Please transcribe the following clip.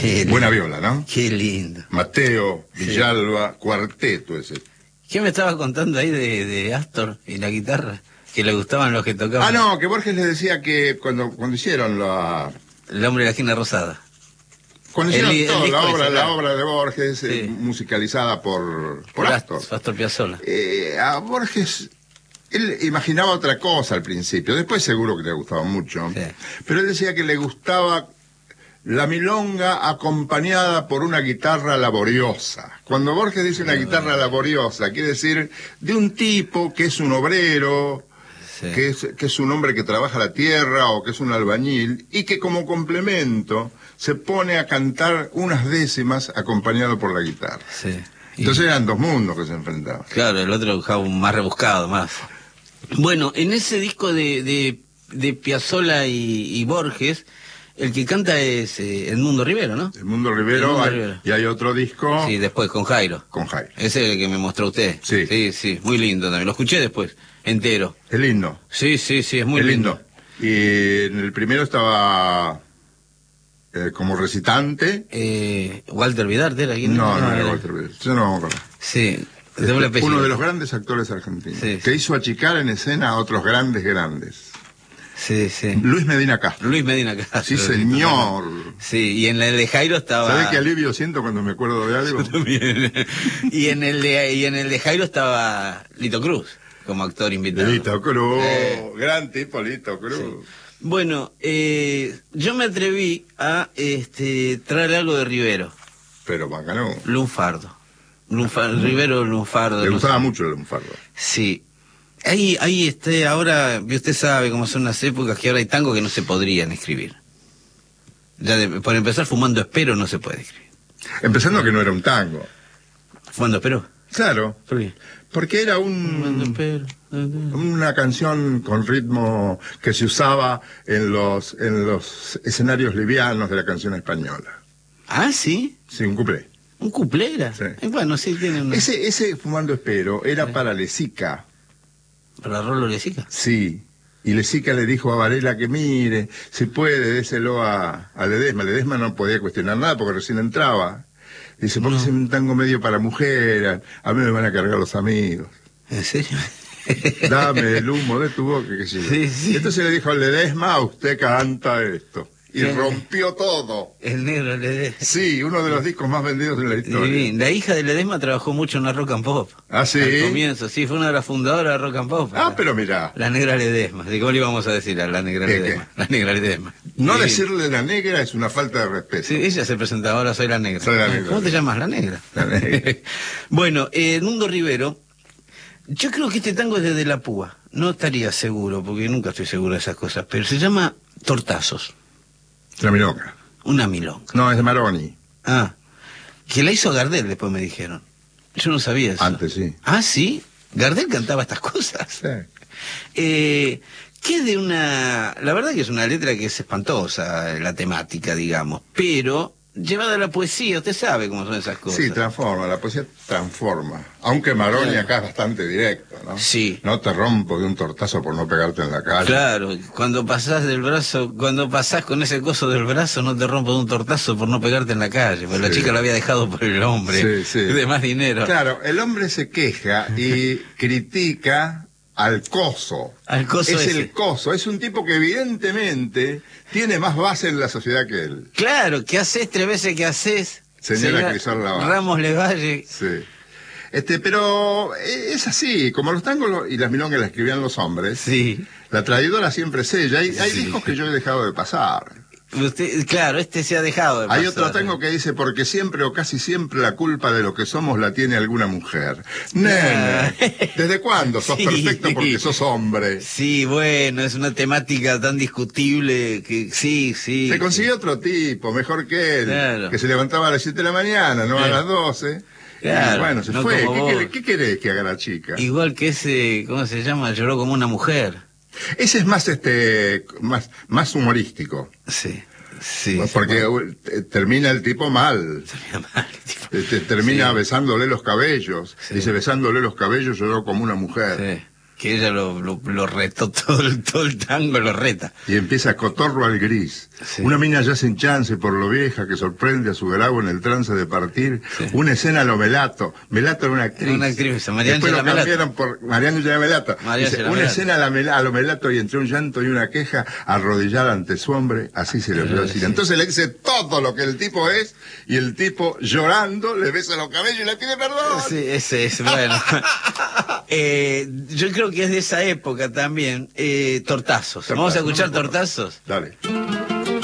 Buena viola, ¿no? Qué lindo. Mateo, Villalba, cuarteto ese. ¿Qué me estaba contando ahí de Astor y la guitarra? Que le gustaban los que tocaban. Ah, no, que Borges le decía que cuando hicieron la... El hombre de la esquina rosada. Cuando hicieron toda la obra, ese, la claro. obra de Borges, Sí. Musicalizada por Astor. Astor Piazzolla. A Borges, él imaginaba otra cosa al principio, después seguro que le gustaba mucho, Sí. pero él decía que le gustaba la milonga acompañada por una guitarra laboriosa. Cuando Borges dice una guitarra laboriosa, quiere decir de un tipo que es un obrero, Sí. que es un hombre que trabaja la tierra o que es un albañil y que como complemento se pone a cantar unas décimas acompañado por la guitarra. Sí. Entonces eran dos mundos que se enfrentaban. Claro, el otro buscaba un más rebuscado, más. Bueno, en ese disco de Piazzolla y Borges, el que canta es Edmundo Rivero, ¿no? Edmundo Rivero, Edmundo Rivero. Y hay otro disco Sí, después con Jairo. con Jairo. Ese es el que me mostró usted. Sí. Sí, sí, muy lindo también. Lo escuché después, entero. Es lindo. Sí, sí, sí, es muy Es lindo. Y en el primero estaba como recitante. Walter Vidarte era aquí. No era Walter Vidal. Yo no me acuerdo. Sí, doble apellido. Uno de los grandes actores argentinos. Sí, que sí. hizo achicar en escena a otros grandes. Sí, sí. Luis Medina Castro. Luis Medina Castro. Sí, señor. Sí, y en el de Jairo estaba... ¿Sabés qué alivio siento cuando me acuerdo de algo? También. y en el de Jairo estaba Lito Cruz como actor invitado. Lito Cruz. Gran tipo, Lito Cruz. Sí. Bueno, yo me atreví a traer algo de Rivero. Pero Macanú. Lunfardo. Rivero Lunfardo. Le no gustaba sé. mucho el lunfardo. Sí. Ahí ahora, usted sabe cómo son las épocas, que ahora hay tango que no se podrían escribir. Por empezar, Fumando Espero no se puede escribir. Empezando que no era un tango. ¿Fumando Espero? Claro. ¿Por qué? Porque era Fumando Espero. una canción con ritmo que se usaba en los escenarios livianos de la canción española. Ah, ¿sí? Sí, un cuplé. ¿Un cuplé era? Sí. Bueno, sí, tiene una... Ese Fumando Espero era para Lezica. ¿Para Rolo Lezica? Sí. Y Lezica le dijo a Varela que mire, si puede, déselo a Ledesma. Ledesma no podía cuestionar nada porque recién entraba. Dice, porque es un tango medio para mujer, a mí me van a cargar los amigos. ¿En serio? Dame el humo de tu boca, que sí. Sí, sí. Entonces le dijo a Ledesma, usted canta esto. Y Sí. rompió todo. El negro Ledesma. Sí, uno de los discos más vendidos de la historia. Divino. La hija de Ledesma trabajó mucho en la Rock and Pop. Ah, sí. Al comienzo, sí, fue una de las fundadoras de Rock and Pop. Pero mirá, La negra Ledesma. ¿De cómo le íbamos a decir a la negra ¿Qué, Ledesma? La negra Ledesma. no Divino. decirle la negra es una falta de respeto. Sí, ella se presentaba, ahora soy la negra. Soy la negra. ¿Cómo te llamas? La negra. La negra. Bueno, Edmundo Rivero, yo creo que este tango es de la Púa. No estaría seguro, porque nunca estoy seguro de esas cosas, pero se llama Tortazos. La milonga. Una milonga. No, es de Maroni. Ah, que la hizo Gardel, después me dijeron. Yo no sabía eso. Antes sí. Ah, ¿sí? Gardel cantaba estas cosas. Sí. Que de una... La verdad que es una letra que es espantosa, la temática, digamos, pero llevada a la poesía, usted sabe cómo son esas cosas. Sí, transforma, la poesía transforma. Aunque Maroni Claro. acá es bastante directo, ¿no? Sí. No te rompo de un tortazo por no pegarte en la calle. Claro, cuando pasás con ese coso del brazo, no te rompo de un tortazo por no pegarte en la calle, porque la Sí. chica lo había dejado por el hombre, Sí, sí. de más dinero. Claro, el hombre se queja y critica al coso. Al coso es ese. el coso, es un tipo que evidentemente tiene más base en la sociedad que él. Claro, ¿qué haces 3 veces que haces? Señora Crisol Lavalle. Ramos Levalle. Sí. Pero es así, como los tangos y las milongas las escribían los hombres, Sí. la traidora siempre es ella. Hay Sí. discos que yo he dejado de pasar. Claro, se ha dejado de Hay pasar. otro tango que dice, porque siempre o casi siempre la culpa de lo que somos la tiene alguna mujer. Nene, ¿desde cuándo sos Sí. perfecto porque sos hombre? Sí, bueno, es una temática tan discutible que sí. Se consiguió otro tipo, mejor que él, Claro. que se levantaba a las 7 de la mañana, no a Claro. las 12. Claro, Y bueno, se no fue. como vos. ¿Qué querés que haga la chica? Igual que ese, ¿cómo se llama? Lloró como una mujer. Ese es más humorístico. Sí, sí. Porque sí, termina el tipo mal. bueno, mal, tipo. Termina Sí. besándole los cabellos. Sí. Dice, besándole los cabellos lloró como una mujer. Sí. que ella lo retó todo el tango, lo reta. Y empieza Cotorro al gris. Sí. Una mina ya sin chance por lo vieja que sorprende a su grabo en el trance de partir. Sí. Una escena a lo Melato. Melato era una actriz. Una actriz, Después lo cambiaron por Mariangela Melato. Dice, una escena a lo Melato y entre un llanto y una queja, arrodillada ante su hombre, así se le olvidó decir. Sí. Entonces le dice todo lo que el tipo es, y el tipo llorando le besa los cabellos y le pide perdón. Sí, ese es, bueno. Yo creo que es de esa época también. Tortazos. Vamos a escuchar Tortazos. Dale.